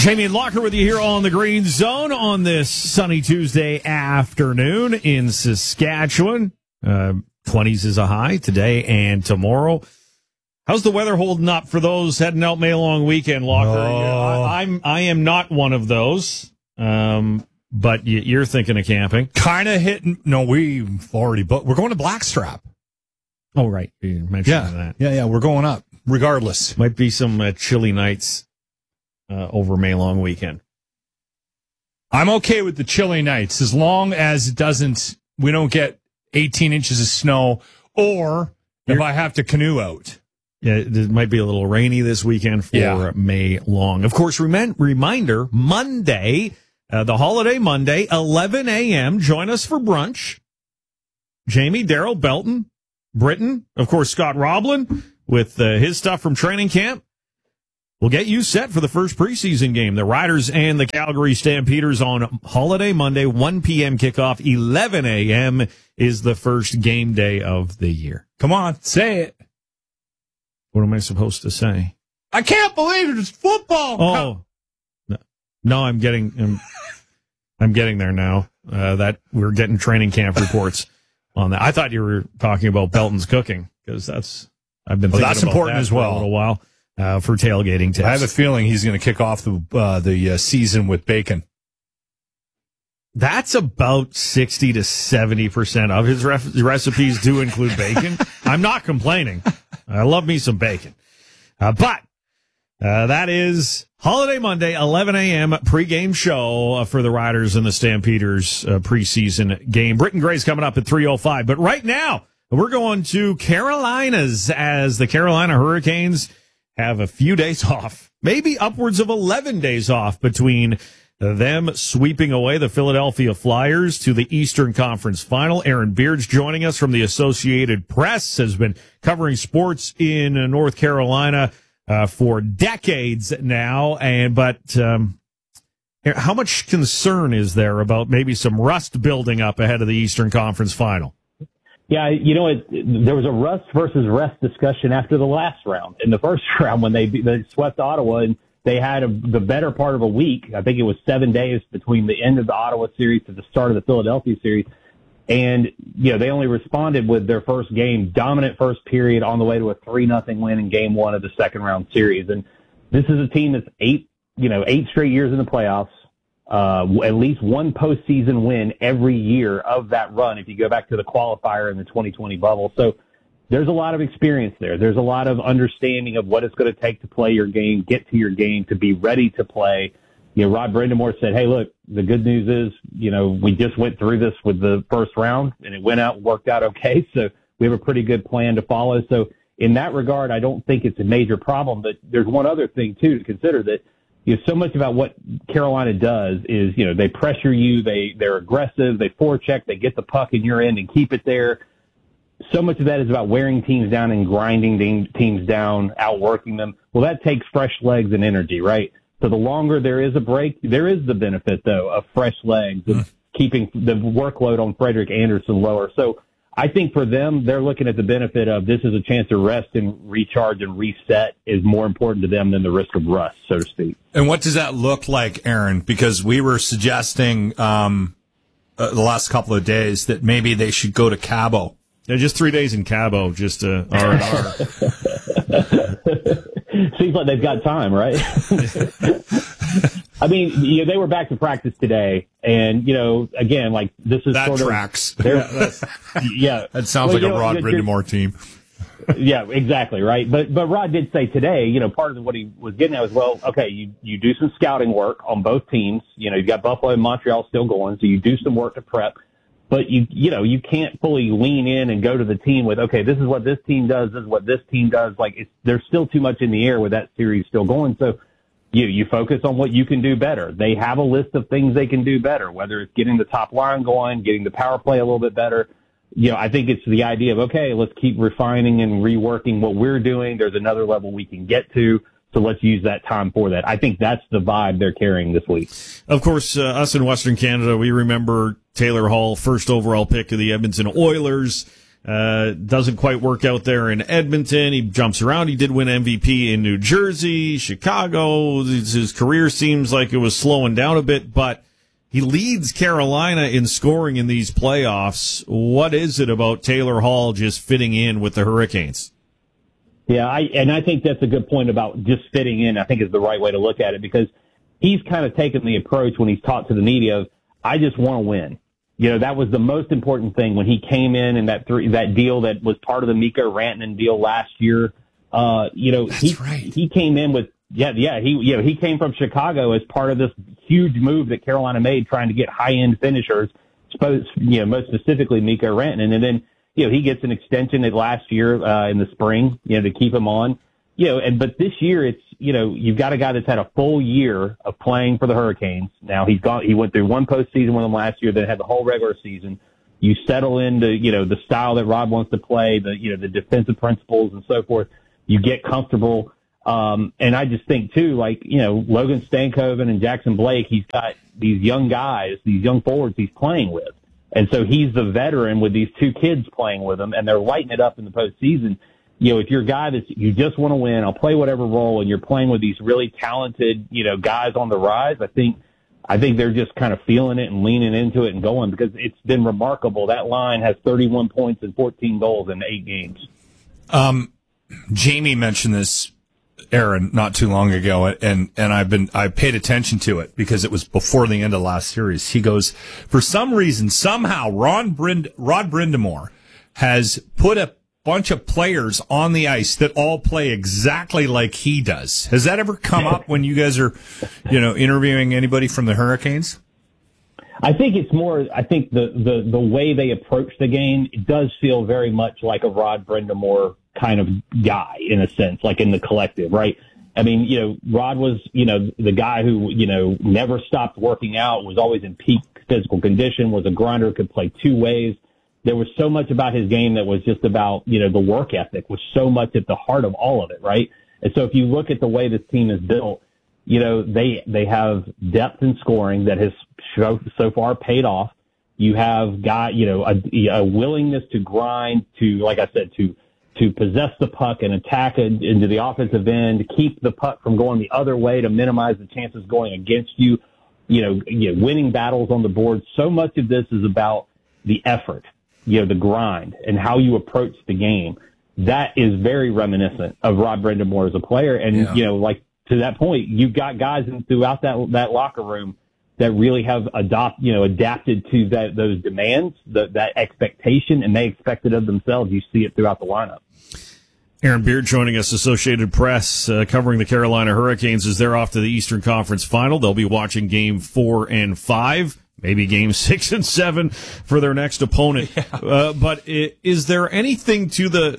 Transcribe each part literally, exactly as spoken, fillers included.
Jamie and Locker with you here on the Green Zone on this sunny Tuesday afternoon in Saskatchewan. Uh, twenties is a high today and tomorrow. How's the weather holding up for those heading out May long weekend, Locker? Oh. I, I'm I am not one of those, um, but you, you're thinking of camping. Kind of hitting. No, we've already booked. We're going to Blackstrap. Oh, right. You mentioned Yeah, that. yeah, yeah. We're going up regardless. Might be some uh, chilly nights uh, over May long weekend. I'm okay with the chilly nights as long as it doesn't. We don't get eighteen inches of snow, or if You're- I have to canoe out. Yeah, it might be a little rainy this weekend for Yeah. May long. Of course, rem- reminder, Monday, uh, the holiday Monday, eleven a.m., join us for brunch. Jamie, Daryl, Belton, Britton, of course, Scott Roblin with uh, his stuff from training camp. We'll get you set for the first preseason game. The Riders and the Calgary Stampeders on holiday Monday, one p.m. kickoff, eleven a.m. is the first game day of the year. Come on, say it. What am I supposed to say? I can't believe it's football. Oh, no, no I'm getting, I'm, I'm getting there now. Uh, that we're getting training camp reports on that. I thought you were talking about Belton's cooking because that's I've been Well, thinking that's about important that as for well. a little while uh, for tailgating tips. I have a feeling he's going to kick off the uh, the uh, season with bacon. That's about sixty to seventy percent of his ref- recipes do include bacon. I'm not complaining. I love me some bacon. Uh, but uh, that is Holiday Monday, eleven a.m. pregame show uh, for the Riders and the Stampeders uh, preseason game. Britton Gray's coming up at three oh five. But right now, we're going to Carolinas as the Carolina Hurricanes have a few days off, maybe upwards of eleven days off between them sweeping away the Philadelphia Flyers to the Eastern Conference Final. Aaron Beard's joining us from the Associated Press, has been covering sports in uh, North Carolina uh, for decades now. And but um, how much concern is there about maybe some rust building up ahead of the Eastern Conference Final? Yeah, you know, it, there was a rust versus rest discussion after the last round. In the first round, when they, they swept Ottawa, and they had a, the better part of a week. I think it was seven days between the end of the Ottawa series to the start of the Philadelphia series. And, you know, they only responded with their first game, dominant first period on the way to a three nothing win in game one of the second round series. And this is a team that's eight, you know, eight straight years in the playoffs, uh, at least one postseason win every year of that run if you go back to the qualifier in the twenty twenty bubble. So there's a lot of experience there. There's a lot of understanding of what it's going to take to play your game, get to your game, to be ready to play. You know, Rod Brindamore said, hey, look, the good news is, you know, we just went through this with the first round and it went out and worked out okay. So we have a pretty good plan to follow. So in that regard, I don't think it's a major problem. But there's one other thing, too, to consider that, you know, so much about what Carolina does is, you know, they pressure you, they, they're aggressive, they forecheck, they get the puck in your end and keep it there. So much of that is about wearing teams down and grinding teams down, outworking them. Well, that takes fresh legs and energy, right? So the longer there is a break, there is the benefit, though, of fresh legs and mm. keeping the workload on Frederick Anderson lower. So I think for them, they're looking at the benefit of this is a chance to rest and recharge and reset is more important to them than the risk of rust, so to speak. And what does that look like, Aaron? Because we were suggesting um, uh, the last couple of days that maybe they should go to Cabo. Yeah, just three days in Cabo, just uh, R and R. Seems like they've got time, right? I mean, you know, they were back to practice today, and you know, again, like this is that sort tracks. of yeah, yeah. That sounds well, like a know, Rod you're, Brindamore team. Yeah, exactly, right. But but Rod did say today, you know, part of what he was getting at was, well, okay, you you do some scouting work on both teams. You know, you've got Buffalo and Montreal still going, so you do some work to prep. But you, you know, you can't fully lean in and go to the team with, okay, this is what this team does, this is what this team does. Like, it's, there's still too much in the air with that series still going. So you, you focus on what you can do better. They have a list of things they can do better, whether it's getting the top line going, getting the power play a little bit better. You know, I think it's the idea of, okay, let's keep refining and reworking what we're doing. There's another level we can get to. So let's use that time for that. I think that's the vibe they're carrying this week. Of course, uh, us in Western Canada, we remember Taylor Hall, first overall pick of the Edmonton Oilers. Uh, doesn't quite work out there in Edmonton. He jumps around. He did win M V P in New Jersey, Chicago. His, his career seems like it was slowing down a bit, but he leads Carolina in scoring in these playoffs. What is it about Taylor Hall just fitting in with the Hurricanes? Yeah, I, and I think that's a good point about just fitting in, I think is the right way to look at it, because he's kind of taken the approach when he's talked to the media of, I just want to win. You know, that was the most important thing when he came in and that three, that deal that was part of the Mikko Rantanen deal last year. Uh, you know, That's he, right. he came in with, yeah, yeah, he, you know, he came from Chicago as part of this huge move that Carolina made trying to get high end finishers, suppose, you know, most specifically Mikko Rantanen. And then, you know, he gets an extension at last year, uh, in the spring, you know, to keep him on, you know, and, but this year it's, you know, you've got a guy that's had a full year of playing for the Hurricanes. Now he's gone, he went through one postseason with them last year, then had the whole regular season. You settle into, you know, the style that Rod wants to play, the, you know, the defensive principles and so forth. You get comfortable. Um, and I just think too, like, you know, Logan Stankoven and Jackson Blake, he's got these young guys, these young forwards he's playing with. And so he's the veteran with these two kids playing with him, and they're lighting it up in the postseason. You know, if you're a guy that you just want to win, I'll play whatever role, and you're playing with these really talented, you know, guys on the rise, I think, I think they're just kind of feeling it and leaning into it and going, because it's been remarkable. That line has thirty-one points and fourteen goals in eight games. Um, Jamie mentioned this, Aaron, not too long ago, and, and I've been, I paid attention to it because it was before the end of last series. He goes, for some reason, somehow, Ron Brind, Rod Brind'Amour has put a bunch of players on the ice that all play exactly like he does. Has that ever come up when you guys are, you know, interviewing anybody from the Hurricanes? I think it's more, I think the, the, the way they approach the game, it does feel very much like a Rod Brind'Amour kind of guy in a sense, like in the collective, right? I mean, you know, Rod was, you know, the guy who, you know, never stopped working out, was always in peak physical condition, was a grinder, could play two ways. There was so much about his game that was just about, you know, the work ethic was so much at the heart of all of it, right? And so if you look at the way this team is built, you know, they, they have depth in scoring that has so, so far paid off. You have got, you know, a, a willingness to grind, to, like I said, to, to possess the puck and attack it into the offensive end, to keep the puck from going the other way, to minimize the chances going against you, you know, you know, winning battles on the board. So much of this is about the effort, you know, the grind and how you approach the game. That is very reminiscent of Rod Brind'Amour as a player. And, yeah. you know, like to that point, you've got guys in, throughout that, that locker room that really have adopt, you know, adapted to that, those demands, the, that expectation, and they expect it of themselves. You see it throughout the lineup. Aaron Beard joining us, Associated Press, uh, covering the Carolina Hurricanes as they're off to the Eastern Conference Final. They'll be watching game four and five, maybe game six and seven for their next opponent. Yeah. Uh, but it, is there anything to the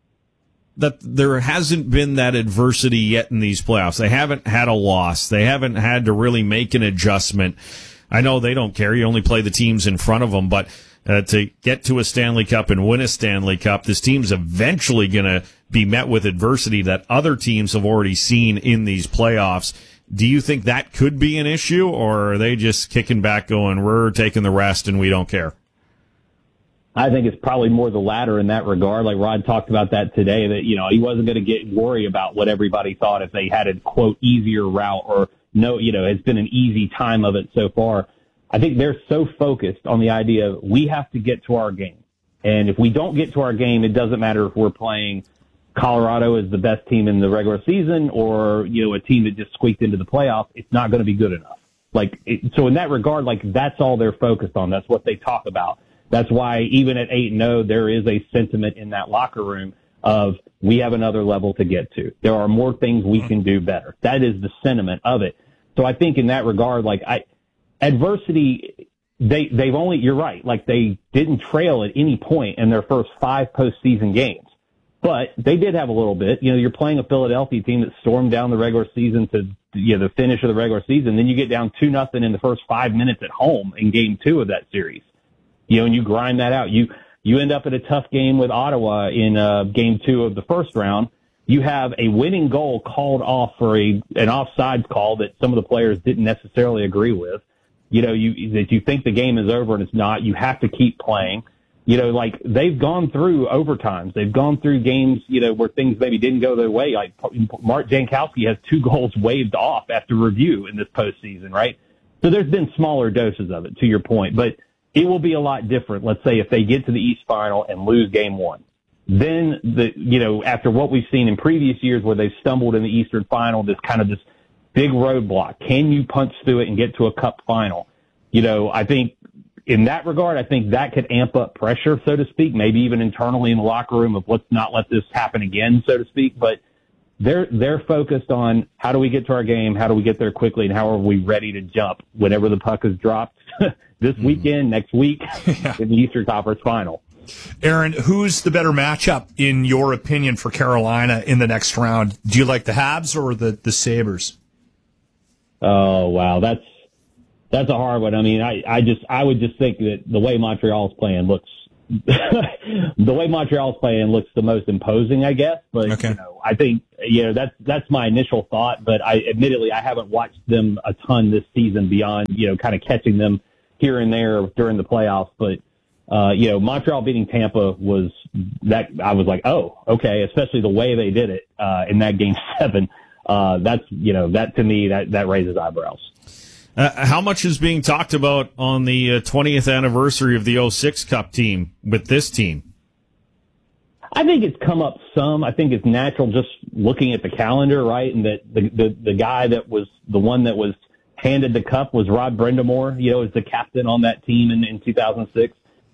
that there hasn't been that adversity yet in these playoffs? They haven't had a loss. They haven't had to really make an adjustment. I know they don't care. You only play the teams in front of them, but uh, to get to a Stanley Cup and win a Stanley Cup, this team's eventually going to be met with adversity that other teams have already seen in these playoffs. Do you think that could be an issue, or are they just kicking back going, we're taking the rest and we don't care? I think it's probably more the latter in that regard. Like Rod talked about that today, that, you know, he wasn't going to get worry about what everybody thought if they had a, quote, easier route or no, you know, it's been an easy time of it so far. I think they're so focused on the idea of we have to get to our game. And if we don't get to our game, it doesn't matter if we're playing Colorado as the best team in the regular season or, you know, a team that just squeaked into the playoffs. It's not going to be good enough. Like, it, so in that regard, like, that's all they're focused on. That's what they talk about. That's why even at eight and oh, there is a sentiment in that locker room of we have another level to get to. There are more things we can do better. That is the sentiment of it. So I think in that regard, like I, adversity, they, they've only, you're right, like they didn't trail at any point in their first five postseason games. But they did have a little bit. You know, you're playing a Philadelphia team that stormed down the regular season to, you know, the finish of the regular season. Then you get down two nothing in the first five minutes at home in game two of that series. You know, and you grind that out. You, you end up at a tough game with Ottawa in, uh, game two of the first round. You have a winning goal called off for a, an offside call that some of the players didn't necessarily agree with. You know, you, that you think the game is over and it's not. You have to keep playing. You know, like they've gone through overtimes. They've gone through games, you know, where things maybe didn't go their way. Like Mark Jankowski has two goals waved off after review in this postseason, right? So there's been smaller doses of it, to your point. But it will be a lot different, let's say, if they get to the East Final and lose game one. Then, the you know, after what we've seen in previous years where they've stumbled in the Eastern Final, this kind of this big roadblock. Can you punch through it and get to a cup final? You know, I think in that regard, I think that could amp up pressure, so to speak, maybe even internally in the locker room of let's not let this happen again, so to speak. But they're they're focused on how do we get to our game, how do we get there quickly, and how are we ready to jump whenever the puck is dropped this mm. weekend, next week, yeah. in the Eastern Conference Final. Aaron, who's the better matchup, in your opinion, for Carolina in the next round? Do you like the Habs or the, the Sabres? Oh, wow. That's that's a hard one. I mean, I, I just I would just think that the way Montreal's playing looks the way Montreal's playing looks the most imposing, I guess. But okay. you know, I think you know that's that's my initial thought. But I admittedly I haven't watched them a ton this season beyond you know kind of catching them here and there during the playoffs. But uh, you know, Montreal beating Tampa was that I was like, oh, okay. Especially the way they did it uh, in that game seven. Uh, that's you know that to me that that raises eyebrows. Uh, how much is being talked about on the uh, twentieth anniversary of the oh six Cup team with this team? I think it's come up some. I think it's natural just looking at the calendar, right? And that the, the, the guy that was the one that was handed the cup was Rod Brindamore, you know, as the captain on that team in, in two thousand six.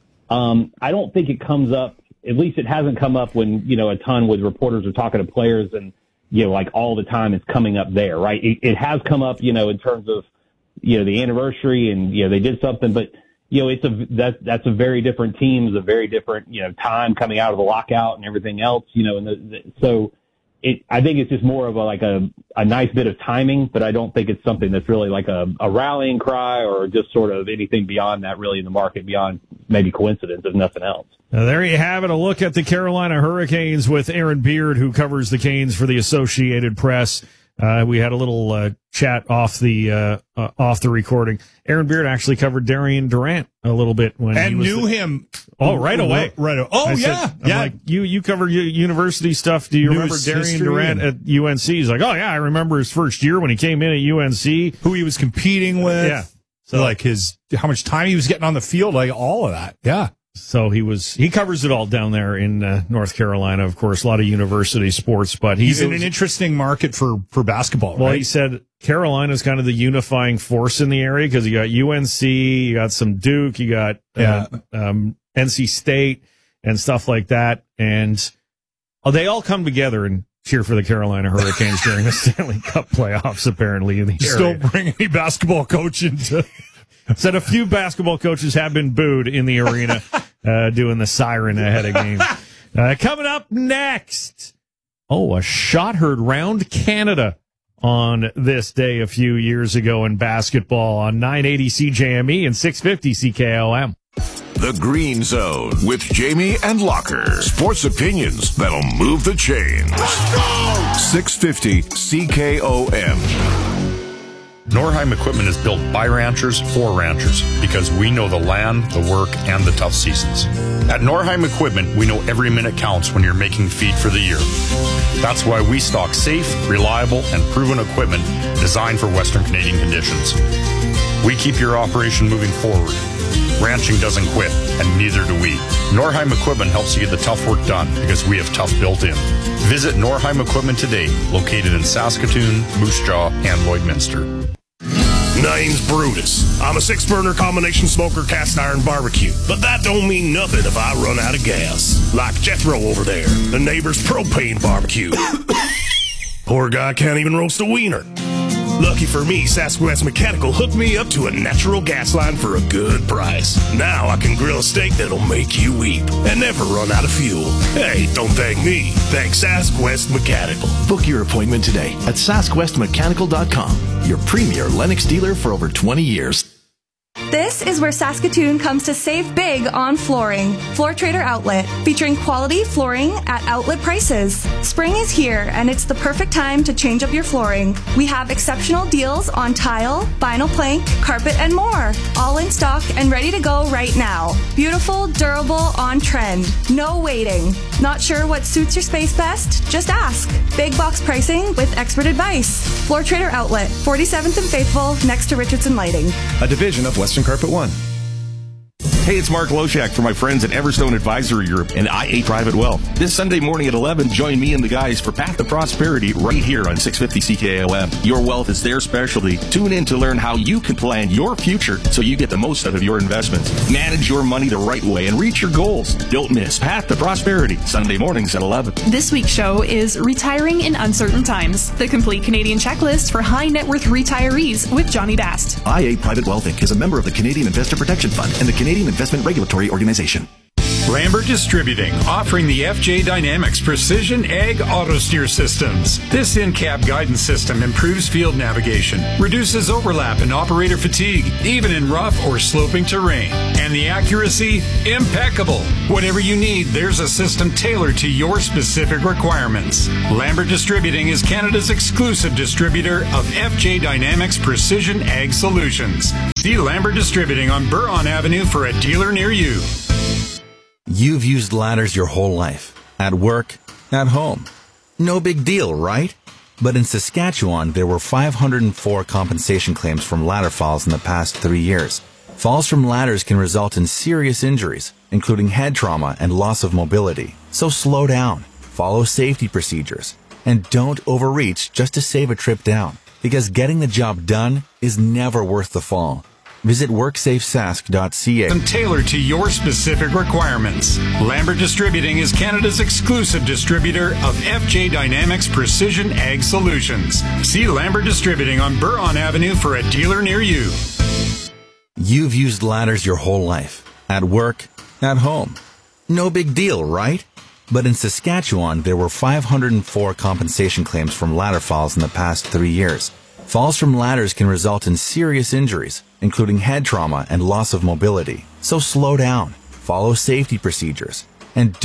Um, I don't think it comes up, at least it hasn't come up when, you know, a ton with reporters are talking to players and, you know, like all the time it's coming up there, right? It, it has come up, you know, in terms of, you know, the anniversary and, you know, they did something, but, you know, it's a, that, that's a very different team, it's a very different, you know, time coming out of the lockout and everything else, you know, and the, the, so it, I think it's just more of a, like a, a nice bit of timing, but I don't think it's something that's really like a, a rallying cry or just sort of anything beyond that really in the market beyond maybe coincidence, if nothing else. Now, there you have it, a look at the Carolina Hurricanes with Aaron Beard, who covers the Canes for the Associated Press. Uh, we had a little uh, chat off the uh, uh, off the recording. Aaron Beard actually covered Darian Durant a little bit when and he was knew the, him. Oh, right away, right away. Oh, I yeah, said, I'm yeah. Like, you you cover university stuff. Do you Knew remember Darian Durant and... at U N C? He's like, oh yeah, I remember his first year when he came in at U N C, who he was competing with. Yeah, so like his how much time he was getting on the field, like all of that. Yeah. So he was, he covers it all down there in uh, North Carolina, of course, a lot of university sports, but he's he, in was, an interesting market for, for basketball, well, right? He said Carolina's kind of the unifying force in the area because you got U N C, you got some Duke, you got uh, yeah. um, N C State and stuff like that. And oh, they all come together and cheer for the Carolina Hurricanes during the Stanley Cup playoffs, apparently, in the Just area. Don't bring any basketball coach into... Said a few basketball coaches have been booed in the arena uh, doing the siren ahead of games. Uh, coming up next, oh, a shot heard round Canada on this day a few years ago in basketball on nine eighty C J M E and six fifty C K O M. The Green Zone with Jamie and Locker. Sports opinions that'll move the chains. Let's go! six fifty C K O M. Norheim Equipment is built by ranchers for ranchers because we know the land, the work, and the tough seasons. At Norheim Equipment, we know every minute counts when you're making feed for the year. That's why we stock safe, reliable, and proven equipment designed for Western Canadian conditions. We keep your operation moving forward. Ranching doesn't quit, and neither do we. Norheim Equipment helps you get the tough work done because we have tough built in. Visit Norheim Equipment today, located in Saskatoon, Moose Jaw, and Lloydminster. Name's Brutus. I'm a six-burner combination smoker cast iron barbecue. But that don't mean nothing if I run out of gas. Like Jethro over there, the neighbor's propane barbecue. Poor guy can't even roast a wiener. Lucky for me, Sasquatch Mechanical hooked me up to a natural gas line for a good price. Now I can grill a steak that'll make you weep and never run out of fuel. Hey, don't thank me. Thank Sasquatch Mechanical. Book your appointment today at Sasquatch Mechanical dot com, your premier Lennox dealer for over twenty years. This is where Saskatoon comes to save big on flooring. Floor Trader Outlet, featuring quality flooring at outlet prices. Spring is here, and it's the perfect time to change up your flooring. We have exceptional deals on tile, vinyl plank, carpet, and more. All in stock and ready to go right now. Beautiful, durable, on trend. No waiting. Not sure what suits your space best? Just ask. Big box pricing with expert advice. Floor Trader Outlet, forty-seventh and Faithful, next to Richardson Lighting. A division of Western Carpet One. Hey, it's Mark Loshak for my friends at Everstone Advisory Group and I eight Private Wealth. This Sunday morning at eleven, join me and the guys for Path to Prosperity right here on six fifty C K O M. Your wealth is their specialty. Tune in to learn how you can plan your future so you get the most out of your investments. Manage your money the right way and reach your goals. Don't miss Path to Prosperity, Sunday mornings at eleven. This week's show is Retiring in Uncertain Times, the complete Canadian checklist for high net worth retirees with Johnny Bast. I eight Private Wealth Incorporated is a member of the Canadian Investor Protection Fund and the Canadian Investment Regulatory Organization. Lambert Distributing, offering the F J Dynamics Precision Ag Auto Steer Systems. This in-cab guidance system improves field navigation, reduces overlap and operator fatigue, even in rough or sloping terrain. And the accuracy, impeccable. Whatever you need, there's a system tailored to your specific requirements. Lambert Distributing is Canada's exclusive distributor of F J Dynamics Precision Ag Solutions. See Lambert Distributing on Buron Avenue for a dealer near you. You've used ladders your whole life. At work, at home. No big deal, right? But in Saskatchewan, there were five hundred four compensation claims from ladder falls in the past three years. Falls from ladders can result in serious injuries, including head trauma and loss of mobility. So slow down, follow safety procedures, and don't overreach just to save a trip down, because getting the job done is never worth the fall. Visit work safe sask dot c a. Tailored to your specific requirements. Lambert Distributing is Canada's exclusive distributor of F J Dynamics Precision Ag Solutions. See Lambert Distributing on Buron Avenue for a dealer near you. You've used ladders your whole life. At work, at home. No big deal, right? But in Saskatchewan, there were five hundred four compensation claims from ladder falls in the past three years. Falls from ladders can result in serious injuries, including head trauma and loss of mobility. So slow down, follow safety procedures, and